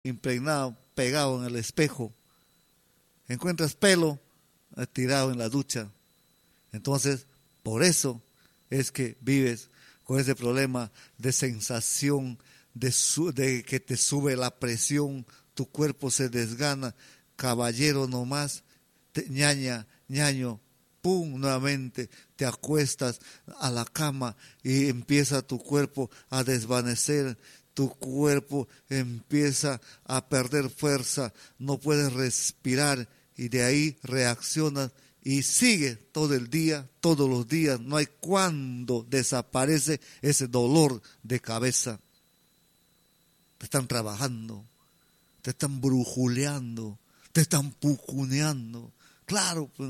impregnado, pegado en el espejo. Encuentras pelo tirado en la ducha. Entonces, por eso es que vives con ese problema de sensación, de que te sube la presión, tu cuerpo se desgana, caballero nomás, ñaño, pum, nuevamente te acuestas a la cama y empieza tu cuerpo a desvanecer, tu cuerpo empieza a perder fuerza, no puedes respirar y de ahí reaccionas y sigue todo el día, todos los días, no hay cuándo desaparece ese dolor de cabeza. Te están trabajando, te están brujuleando, te están pucuneando. Claro, pues,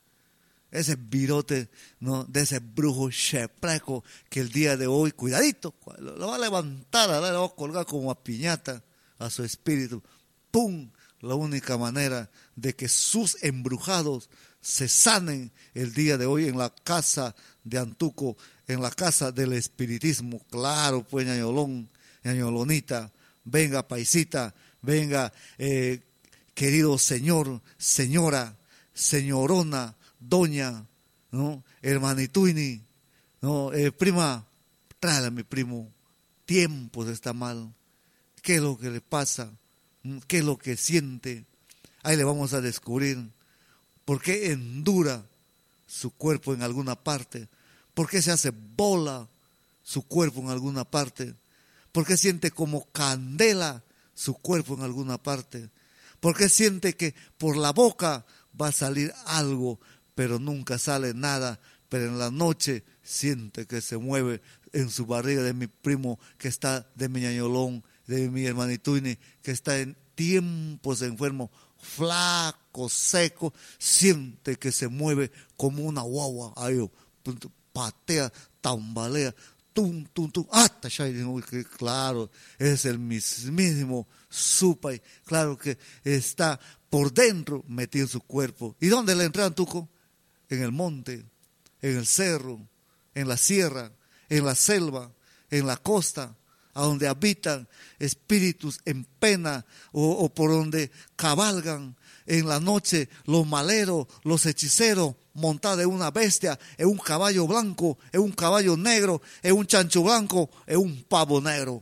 ese virote, ¿no?, de ese brujo chepreco que el día de hoy, cuidadito, lo va a levantar, lo va a colgar como a piñata a su espíritu. ¡Pum! La única manera de que sus embrujados se sanen el día de hoy en la casa de Antuco, en la casa del espiritismo. Claro, pues, ñañolón, ñañolonita, venga paisita, venga querido señor, señora, señorona, doña, ¿no?, hermanituini, ¿no?, prima, tráela a mi primo, tiempos está mal, ¿qué es lo que le pasa? ¿Qué es lo que siente? Ahí le vamos a descubrir por qué endura su cuerpo en alguna parte, por qué se hace bola su cuerpo en alguna parte, por qué siente como candela su cuerpo en alguna parte, por qué siente que por la boca va a salir algo, pero nunca sale nada, pero en la noche siente que se mueve en su barriga de mi primo que está, de mi ñañolón, de mi hermanituini, que está en tiempos enfermo, flaco, seco, siente que se mueve como una guagua, ahí, patea, tambalea, tum, tum, tum, hasta claro, es el mismísimo Supay, claro que está por dentro metido en su cuerpo. ¿Y dónde le entregan, Tuco? En el monte, en el cerro, en la sierra, en la selva, en la costa, a donde habitan espíritus en pena o por donde cabalgan en la noche los maleros, los hechiceros, montados en una bestia, en un caballo blanco, en un caballo negro, en un chancho blanco, en un pavo negro.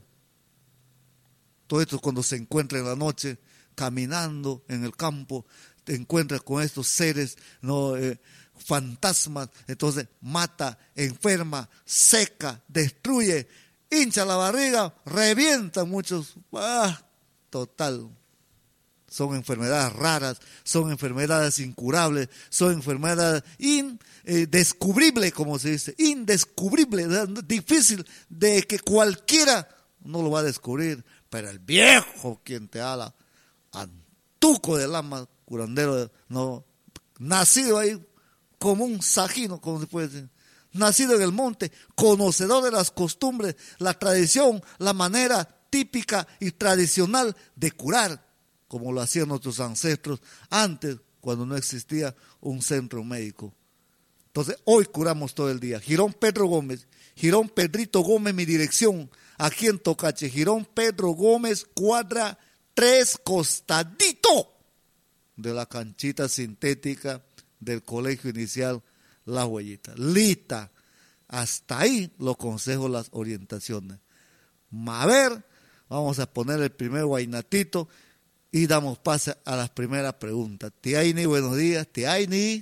Todo esto cuando se encuentra en la noche caminando en el campo, te encuentras con estos seres, ¿no?, fantasmas, entonces mata, enferma, seca, destruye, hincha la barriga, revienta muchos, total. Son enfermedades raras, son enfermedades incurables, son enfermedades indescubribles, como se dice, indescubribles, difícil de que cualquiera no lo va a descubrir, pero el viejo quien te habla, Antuco de Lama, curandero, no, nacido ahí como un sajino, como se puede decir, nacido en el monte, conocedor de las costumbres, la tradición, la manera típica y tradicional de curar, como lo hacían nuestros ancestros antes, cuando no existía un centro médico. Entonces, hoy curamos todo el día. Girón Pedro Gómez, Girón Pedrito Gómez, mi dirección, aquí en Tocache, Girón Pedro Gómez, cuadra 3, costadito de la canchita sintética del colegio inicial La Huellita. Lista, hasta ahí los consejos, las orientaciones. A ver, vamos a poner el primer guainatito y damos pase a las primeras preguntas. Tiaini, buenos días. Tiaini.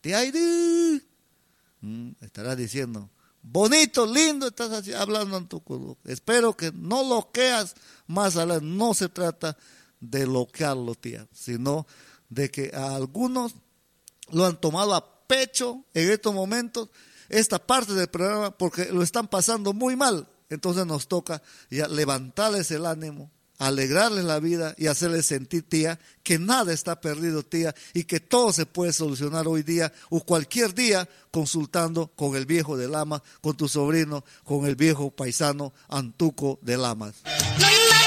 Estarás diciendo, bonito, lindo, estás así, hablando en tu culo. Espero que no loqueas más a la, no se trata de loquearlo, tía, sino de que a algunos lo han tomado a pecho en estos momentos, esta parte del programa, porque lo están pasando muy mal. Entonces nos toca ya levantarles el ánimo, alegrarles la vida y hacerles sentir, tía, que nada está perdido, tía, y que todo se puede solucionar hoy día o cualquier día consultando con el viejo de Lamas, con tu sobrino, con el viejo paisano Antuco de Lamas.